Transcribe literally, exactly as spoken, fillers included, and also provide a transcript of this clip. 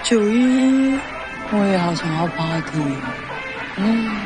九一一，我也好想要 party。嗯。